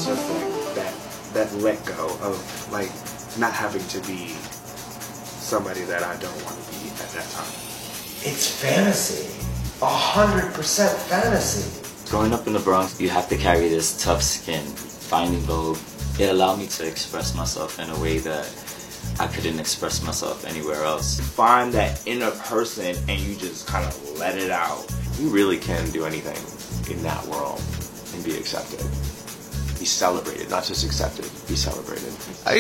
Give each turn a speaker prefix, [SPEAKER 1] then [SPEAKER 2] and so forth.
[SPEAKER 1] just like that let go of like not having to be somebody that I don't want to be at that time.
[SPEAKER 2] It's fantasy. 100% fantasy.
[SPEAKER 3] Growing up in the Bronx, you have to carry this tough skin. Finding Vogue, it allowed me to express myself in a way that I couldn't express myself anywhere else.
[SPEAKER 4] Find that inner person and you just kind of let it out.
[SPEAKER 5] You really can do anything in that world and be accepted. Be celebrated, not just accepted, be celebrated.